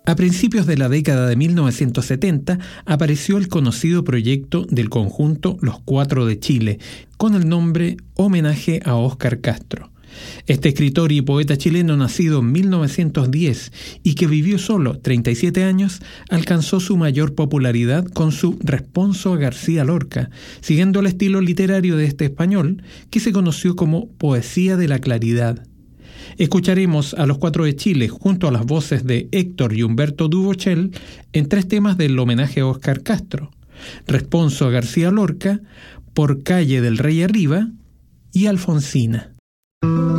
A principios de la década de 1970 apareció el conocido proyecto del conjunto Los Cuatro de Chile, con el nombre Homenaje a Óscar Castro. Este escritor y poeta chileno, nacido en 1910 y que vivió solo 37 años, alcanzó su mayor popularidad con su responso a García Lorca, siguiendo el estilo literario de este español, que se conoció como Poesía de la Claridad. Escucharemos a Los Cuatro de Chile junto a las voces de Héctor y Humberto Duvochel en 3 temas del homenaje a Óscar Castro: Responso a García Lorca, Por calle del Rey arriba y Alfonsina.